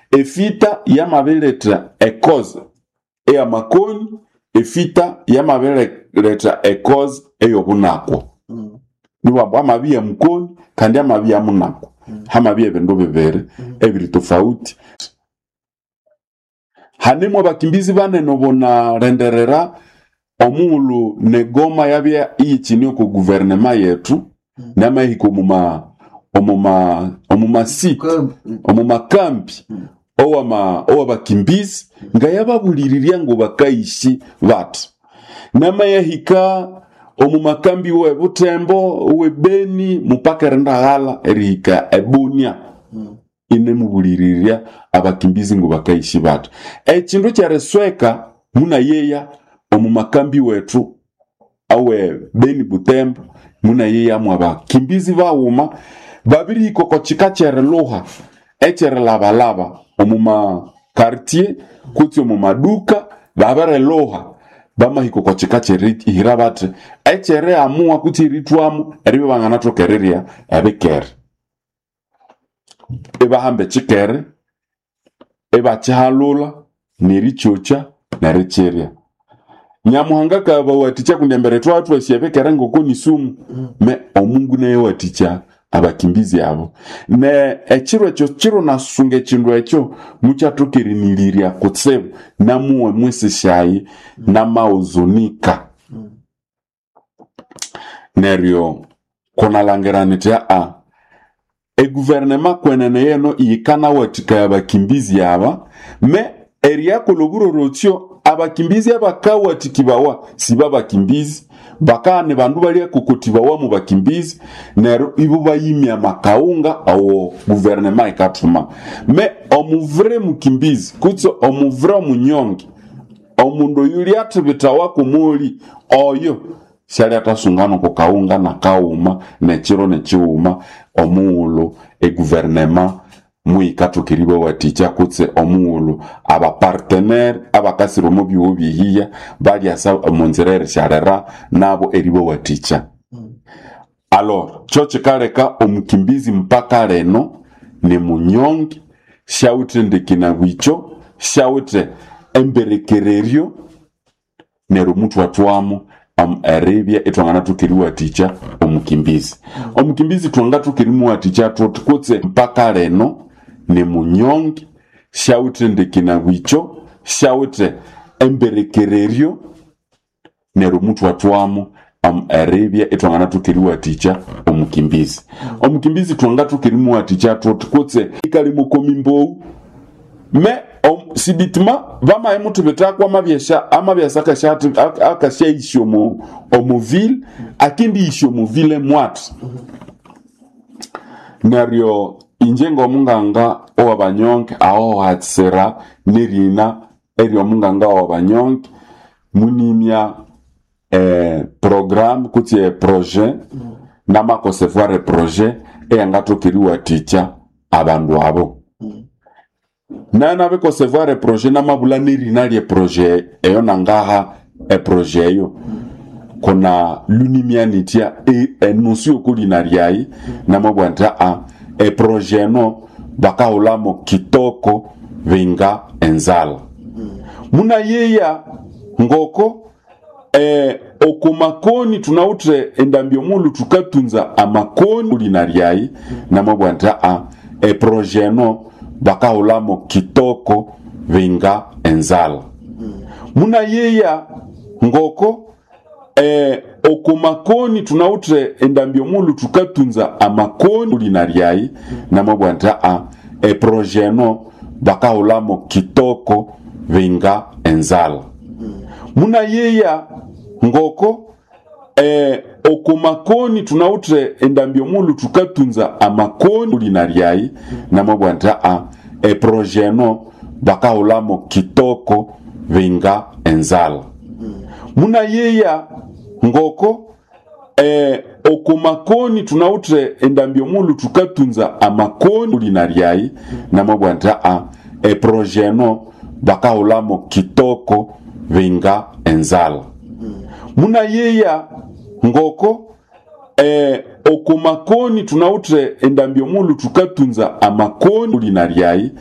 efita yamabiletha ekoze eyamakoni, efita yamabiletha ekoze eyobunakwa. Niwabo amabi ya mkoni kandi amabi ya munakwa. Hamabi ebindu bibiri ebiri tofauti. Hanimo bakimbizi banene bona renderera omulu negoma yabya ichini ku guvernema yetu nama hiko omuma site omuma kampi owa bakimbizi nga yababuliriria ngo bakaishi batu nama yahika omuma kambi we Butembo we Beni mupaka rendagala erika Ebunia ine mubuliriria abakimbizi ngo bakaishi batu ekindu kyaresweka muna yeya omuma kambi wetu awe Beni Butembo muna yeya mu abakimbizi bauma babiri ikoko chikachere loha echere labalaba omuma quartier kuti omuma duka babere loha bama ikoko chikachere ihirabate echere amua kuti ritwamu eribe bangana tokereria ebekere eba hambe chikere eba chahalula nerichocha nericheria nyamuhanga kaba waticha kundembere twatu wasiebekere ngoko ni sumu me omungu naye waticha abakimbizi abo ne echiro echo chiro nasunge chindu echo muchatokiriniliria kutsebo namuwe mwese shayi namauzunika neryo kona langeranite guvernema kwenene yeno yikana watika abakimbizi aba me eria koloburo rotio abakimbizi abakawatikibawa siba bakimbizi bakane bandu bali kukotibawa mu bakimbizi nero ibo bayimya makaunga awo guvernema ikatuma me omuvre mukimbizi kutso omuvre munyongi omundo yuli atibitawa kumuli oyo shali atasungano ko kaunga na kauma nechiro nechiuma omulo guvernema muikatukiriwe waticha kutse omulo aba partenaire abakasiro mu biwo bihiya bali asa monzerere sharera nabo eribo waticha. Alors choche kareka omukimbizi mpaka reno ni munyongi shautre ndekina wicho shautre emberekererio nero mutu watwamu Arabia etwangana tukiriwa ticha omukimbizi. Omukimbizi twanga tukirimu aticha tukutse mpaka reno ni munyongi shautre ndekina wicho shautre emberekererio nero mutu watwamu Arabia etwangana tukiriwa ticha omukimbizi. Omukimbizi twanga tukirimu aticha tukutse ikalimu komimbou me sibitima vama emutu betakwa amabyasa kashati akasha isho omuville akindi isho muville mwatu naryo injengo munganga owa banyonke aho hatsera nirina eryo munganga owa banyonke munimya programme kuti projet nama concevoir projet eyanga kiriwa ticha abandu abo nana beko concevoir projet na mabula nirina projet eyo nangaha projet yo kona lunimianitia enuncio kulinariai na mabwanta projet no bakaulamo kitoko vinga enzala muna yeya ngoko okumakoni tunautre endambio mulu tukatunza amakoni kulinariai na mabwanta projet no bakaulamo kitoko vinga enzala muna yeya ngoko okumakoni tunautre endambio mulu tukatunza amakoni kulinariai na mabwanta projet no bakaulamo kitoko vinga enzala muna yeya ngoko okumakoni tunautre endambio mulu tukatunza amakoni kulinariai na mabwanta projet no bakaulamo kitoko vinga enzala muna yeya ngoko okumakoni tunautre endambio mulu tukatunza amakoni kulinariai na mabwanta projet no bakaulamo kitoko vinga enzala muna yeya ngoko okumakoni tunautre endambio mulu tukatunza amakoni kulinariai